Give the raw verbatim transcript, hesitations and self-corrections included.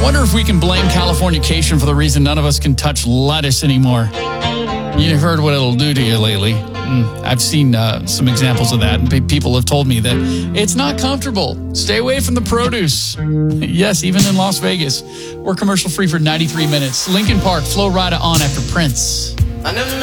wonder if we can blame Californication for the reason none of us can touch lettuce anymore. You've heard what it'll do to you lately. I've seen uh, some examples of that, and people have told me that it's not comfortable. Stay away from the produce. Yes, even in Las Vegas. We're commercial free for ninety-three minutes. Linkin Park, Flo Rida on after Prince. I never